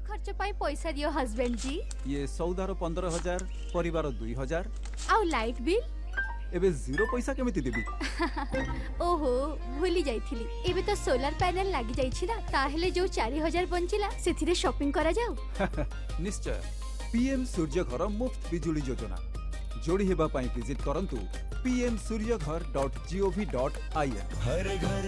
खर्च पाई पैसा दियो हस्बैंड जी। ये सौदार 15,000 परिवार 2,000 आउ लाइट बिल एबे जीरो पैसा केमिति देबी? ओहो भूली जाइथिली। एबे तो सोलर पैनल लागी जाइछि ना, ताहेले जो 4,000 बंचिला सेथिरे शॉपिंग करा जाऊ। निश्चय पीएम सूर्य घर मुफ्त बिजुली योजना जोड़ी हेबा पाई विजिट करंतु pmsuryaghar.gov.in।